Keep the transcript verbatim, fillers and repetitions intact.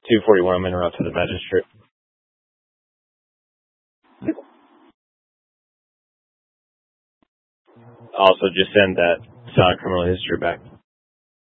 two forty-one, I'm interrupted to the magistrate. Also, just send that sound criminal history back.